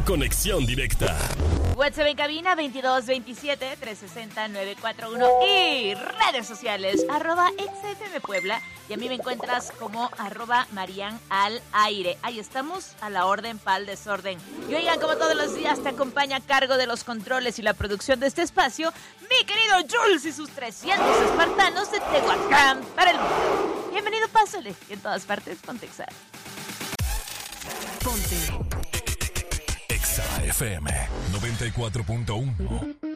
conexión directa. WhatsApp en cabina 2227-360-941 y redes sociales @XFM Puebla, y a mí me encuentras como @MarianAlAire. Ahí estamos, a la orden pa'l desorden. Y oigan, como todos los días te acompaña a cargo de los controles y la producción de este espacio mi querido Jules y sus 300 espartanos de Tehuacán para el mundo. Bienvenido, pásale, y en todas partes con Texas. Ponte Exa FM 94.1.